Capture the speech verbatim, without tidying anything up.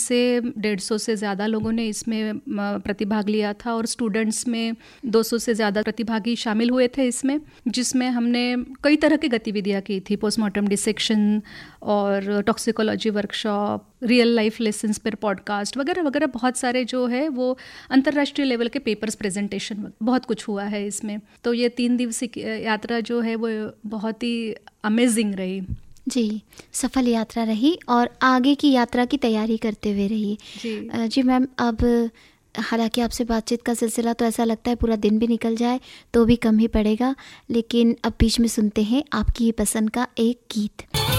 से डेढ़ सौ से ज़्यादा लोगों ने इसमें प्रतिभाग लिया था और स्टूडेंट्स में दो सौ से ज़्यादा प्रतिभागी शामिल हुए थे इसमें, जिसमें हमने कई तरह की गतिविधियाँ की थी, पोस्टमार्टम डिसेक्शन और toxicology workshop, real life lessons पर पॉडकास्ट वगैरह वगैरह, बहुत सारे जो है वो अंतर्राष्ट्रीय लेवल के पेपर्स प्रेजेंटेशन, बहुत कुछ हुआ है इसमें। तो ये तीन दिवसीय यात्रा जो है वो बहुत ही अमेजिंग रही जी, सफल यात्रा रही और आगे की यात्रा की तैयारी करते हुए रही जी, जी मैम। अब हालांकि आपसे बातचीत का सिलसिला तो ऐसा लगता है पूरा दिन भी निकल जाए तो भी कम ही पड़ेगा, लेकिन अब बीच में सुनते हैं आपकी ही पसंद का एक गीत।